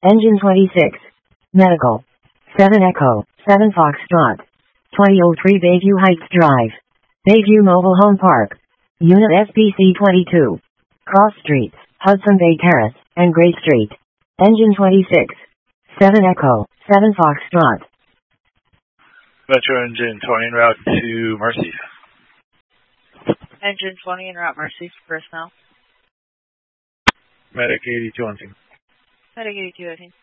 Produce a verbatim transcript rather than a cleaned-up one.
Engine twenty-six. Medical. seven Echo, seven Foxtrot. twenty oh three Bayview Heights Drive. Bayview Mobile Home Park. Unit S P C twenty-two. Cross Streets, Hudson Bay Terrace, and Gray Street. Engine twenty-six. seven Echo, seven Foxtrot. Metro Engine twenty en route to Mercy. Engine twenty en route Mercy for personnel. Medic eighty-two hunting. Medic eighty-two hunting.